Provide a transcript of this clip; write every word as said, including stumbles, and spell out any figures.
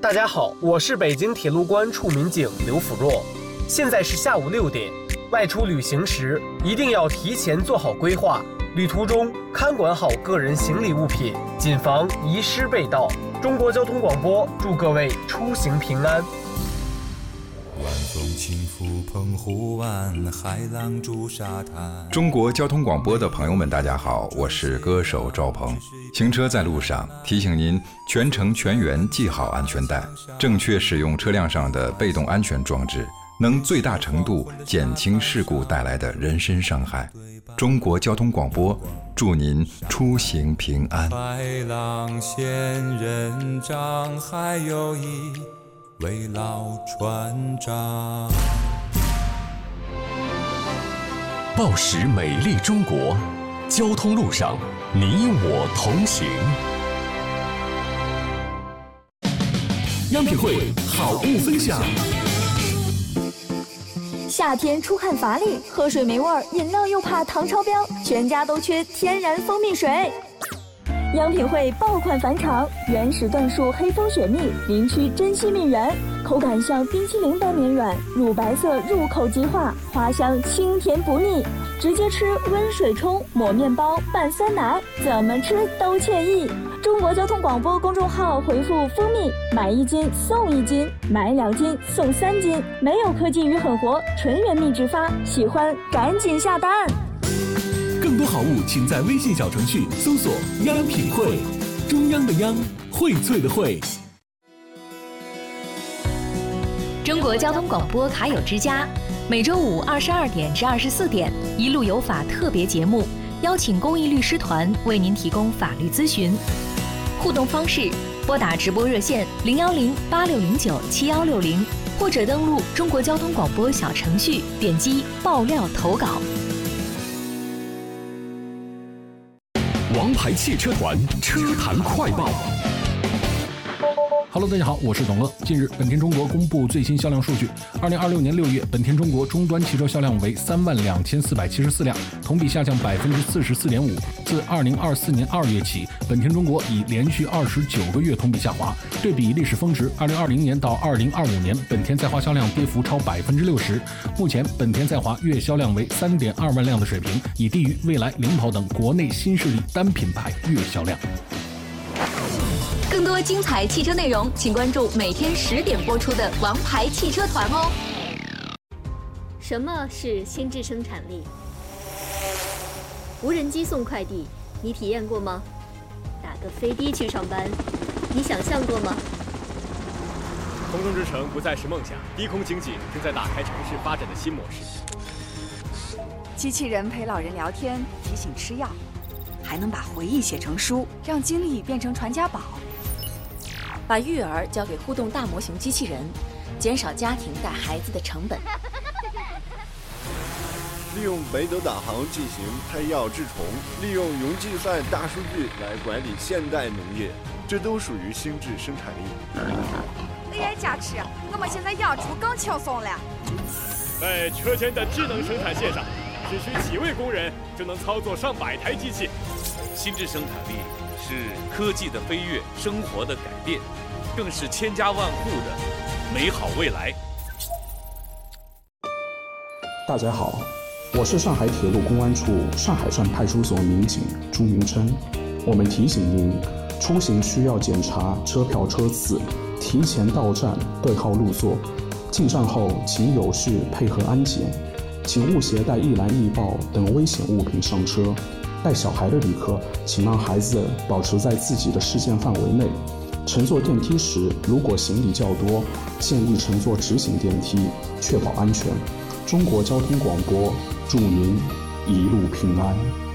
大家好，我是北京铁路关处民警刘辅若。现在是下午六点，外出旅行时一定要提前做好规划，旅途中看管好个人行李物品，谨防遗失被盗。中国交通广播祝各位出行平安。 晚风轻拂澎湖湾，海浪逐沙滩。 中国交通广播的朋友们，大家好，我是歌手赵鹏。行车在路上，提醒您全程全员系好安全带，正确使用车辆上的被动安全装置，能最大程度减轻事故带来的人身伤害。中国交通广播祝您出行平安。 白浪仙人掌，还有一位老船长。 报时美丽中国，交通路上你我同行。央品汇好物分享。 夏天出汗乏力，喝水没味儿，饮料又怕糖超标，全家都缺天然蜂蜜水。央品汇爆款返场，原始椴树黑蜂雪蜜，林区珍稀蜜源，口感像冰淇淋般绵软，乳白色入口即化，花香清甜不腻，直接吃温水冲，抹面包拌酸奶，怎么吃都惬意。中国交通广播公众号回复蜂蜜，买一斤送一斤，买两斤送三斤，没有科技与狠活，纯原蜜直发，喜欢赶紧下单。 更多好物请在微信小程序搜索央品汇，中央的央，荟萃的荟。 中国交通广播卡友之家，每周五二十二点至二十四点，一路有法特别节目，邀请公益律师团为您提供法律咨询。互动方式：拨打直播热线零幺零八六零九七幺六零，或者登录中国交通广播小程序，点击爆料投稿。 王牌汽车团车坛快报。 Hello， 大家好，我是董乐。近日，本田中国公布最新销量数据。二零二六年六月，本田中国终端汽车销量为三万两千四百七十四辆，同比下降百分之四十四点五。自二零二四年二月起，本田中国已连续二十九个月同比下滑。对比历史峰值，二零二零年到二零二五年，本田在华销量跌幅超百分之六十。目前，本田在华月销量为三点二万辆的水平，已低于蔚来、领跑等国内新势力单品牌月销量。 更多精彩汽车内容，请关注每天十点播出的《王牌汽车团》哦。 什么是心智生产力？无人机送快递，你体验过吗？打个飞的去上班，你想象过吗？ 空中之城不再是梦想，低空经济正在打开城市发展的新模式。 机器人陪老人聊天，提醒吃药，还能把回忆写成书，让经历变成传家宝。 把育儿交给互动大模型机器人，减少家庭带孩子的成本。 利用北斗导航进行胎药治虫，利用云计算大数据来管理现代农业，这都属于心智生产力。 A I 加持，我们现在养猪更轻松了。 在车间的智能生产线上，只需几位工人就能操作上百台机器。 心智生产力是科技的飞跃，生活的改变，更是千家万户的美好未来。 大家好，我是上海铁路公安处上海站派出所民警朱明琛。我们提醒您，出行需要检查车票车次，提前到站对号入座，进站后请有序配合安检，请勿携带易燃易爆等危险物品上车。带小孩的旅客，请让孩子保持在自己的视线范围内。乘坐电梯时，如果行李较多，建议乘坐直行电梯，确保安全。中国交通广播祝您一路平安。